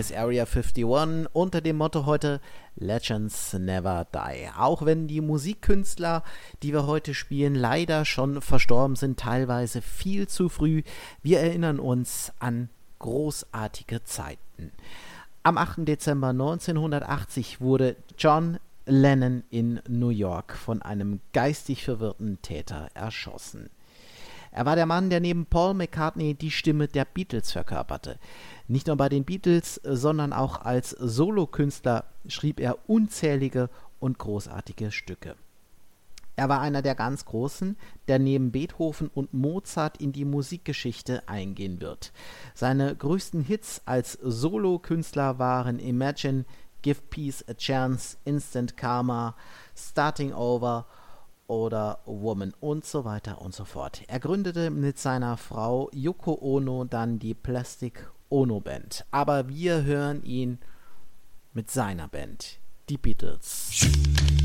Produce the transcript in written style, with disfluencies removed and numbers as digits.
ist Area 51 unter dem Motto heute Legends Never Die. Auch wenn die Musikkünstler, die wir heute spielen, leider schon verstorben sind, teilweise viel zu früh. Wir erinnern uns an großartige Zeiten. Am 8. Dezember 1980 wurde John Lennon in New York von einem geistig verwirrten Täter erschossen. Er war der Mann, der neben Paul McCartney die Stimme der Beatles verkörperte. Nicht nur bei den Beatles, sondern auch als Solokünstler schrieb er unzählige und großartige Stücke. Er war einer der ganz Großen, der neben Beethoven und Mozart in die Musikgeschichte eingehen wird. Seine größten Hits als Solokünstler waren Imagine, Give Peace a Chance, Instant Karma, Starting Over oder Woman und so weiter und so fort. Er gründete mit seiner Frau Yoko Ono dann die Plastic Ono Band. Aber wir hören ihn mit seiner Band, die Beatles.